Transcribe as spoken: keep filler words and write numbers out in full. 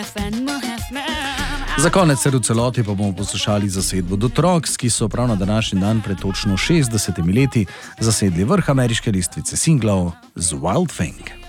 Za konec v celoti pa bomo poslušali zasedbo The Troggs, ki so prav na današnji dan pred točno šestdesetimi leti zasedli vrh ameriške lestvice singlov z Wild Thing.